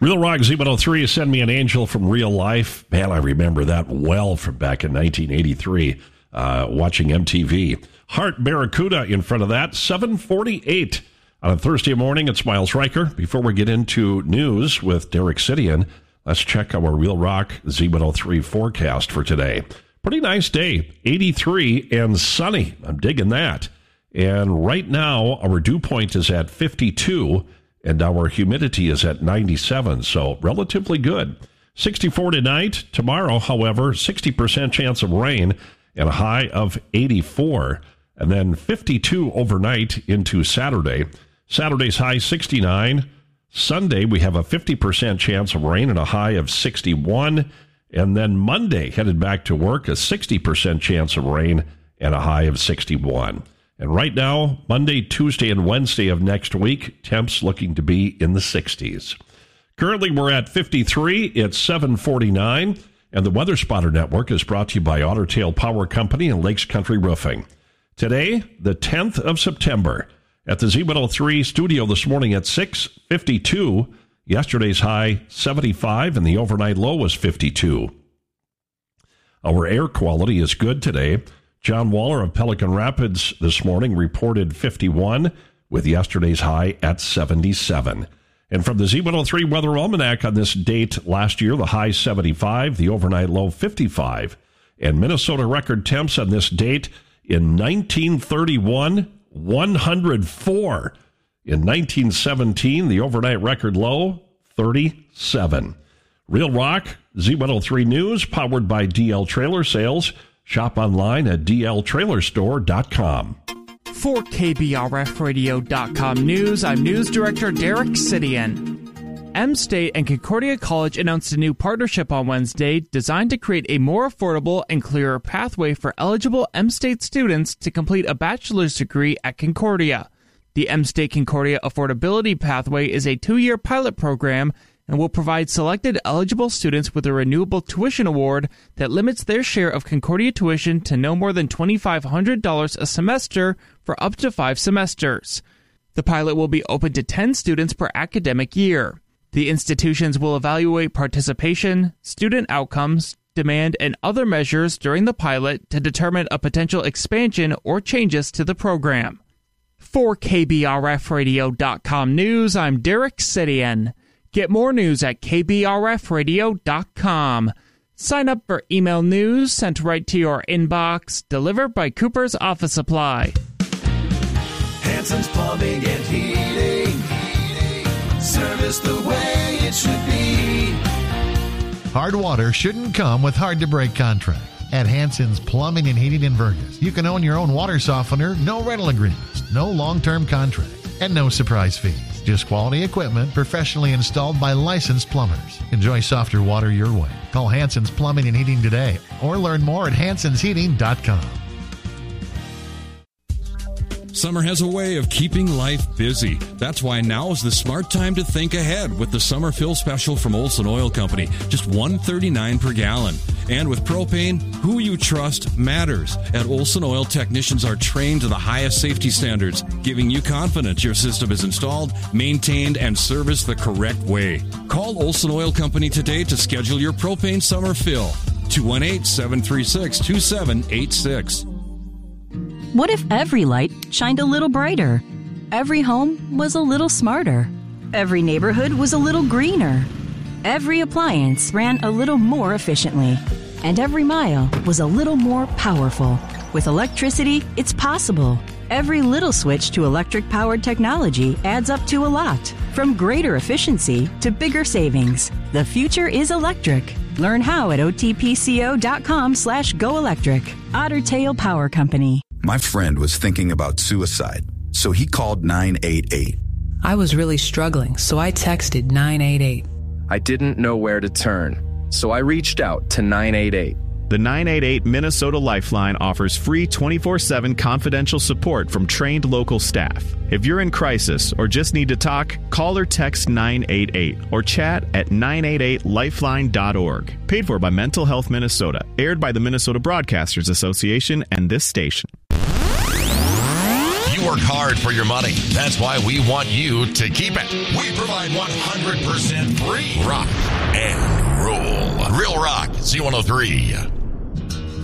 Real Rock Z103, Send Me an Angel from Real Life. Man, I remember that well from back in 1983, watching MTV. Heart Barracuda in front of that, 7:48 on a Thursday morning. It's Miles Riker. Before we get into news with Derek Sidian, let's check our Real Rock Z103 forecast for today. Pretty nice day, 83 and sunny. I'm digging that. And right now, our dew point is at 52, and our humidity is at 97, so relatively good. 64 tonight. Tomorrow, however, 60% chance of rain and a high of 84. And then 52 overnight into Saturday. Saturday's high 69. Sunday, we have a 50% chance of rain and a high of 61. And then Monday, headed back to work, a 60% chance of rain and a high of 61. And right now, Monday, Tuesday, and Wednesday of next week, temps looking to be in the 60s. Currently, we're at 53. It's 7:49. And the Weather Spotter Network is brought to you by Otter Tail Power Company and Lakes Country Roofing. Today, the 10th of September, at the Z103 studio this morning at 6:52. Yesterday's high, 75, and the overnight low was 52. Our air quality is good today. John Waller of Pelican Rapids this morning reported 51, with yesterday's high at 77. And from the Z103 Weather Almanac on this date last year, the high 75, the overnight low 55. And Minnesota record temps on this date in 1931, 104. In 1917, the overnight record low, 37. Real Rock, Z103 News, powered by DL Trailer Sales. Shop online at dltrailerstore.com. For KBRFradio.com News, I'm News Director Derek Sidian. M-State and Concordia College announced a new partnership on Wednesday designed to create a more affordable and clearer pathway for eligible M-State students to complete a bachelor's degree at Concordia. The M-State Concordia Affordability Pathway is a 2-year pilot program and will provide selected eligible students with a renewable tuition award that limits their share of Concordia tuition to no more than $2,500 a semester for up to 5 semesters. The pilot will be open to 10 students per academic year. The institutions will evaluate participation, student outcomes, demand, and other measures during the pilot to determine a potential expansion or changes to the program. For KBRFradio.com News, I'm Derek Sidian. Get more news at KBRFradio.com. Sign up for email news sent right to your inbox, delivered by Cooper's Office Supply. Hanson's Plumbing and Heating. Service the way it should be. Hard water shouldn't come with hard-to-break contracts. At Hanson's Plumbing and Heating in Vergas, you can own your own water softener, no rental agreements, no long-term contract, and no surprise fees. Just quality equipment professionally installed by licensed plumbers. Enjoy softer water your way. Call Hanson's Plumbing and Heating today or learn more at hansonsheating.com. Summer has a way of keeping life busy. That's why now is the smart time to think ahead with the summer fill special from Olson Oil Company. Just $1.39 per gallon. And with propane, who you trust matters. At Olson Oil, technicians are trained to the highest safety standards, giving you confidence your system is installed, maintained, and serviced the correct way. Call Olson Oil Company today to schedule your propane summer fill. 218-736-2786. What if every light shined a little brighter? Every home was a little smarter. Every neighborhood was a little greener. Every appliance ran a little more efficiently. And every mile was a little more powerful. With electricity, it's possible. Every little switch to electric-powered technology adds up to a lot. From greater efficiency to bigger savings. The future is electric. Learn how at otpco.com/goelectric. Otter Tail Power Company. My friend was thinking about suicide, so he called 988. I was really struggling, so I texted 988. I didn't know where to turn, so I reached out to 988. The 988 Minnesota Lifeline offers free 24/7 confidential support from trained local staff. If you're in crisis or just need to talk, call or text 988 or chat at 988lifeline.org. Paid for by Mental Health Minnesota. Aired by the Minnesota Broadcasters Association and this station. work hard for your money. That's why we want you to keep it. We provide 100% free rock and roll. Real Rock, Z103.